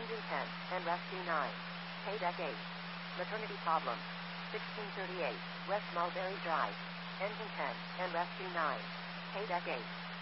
Engine 10, and rescue 9. Pay deck 8. Maternity problem. 1638, West Mulberry Drive. Engine 10, and rescue 9. Pay deck 8.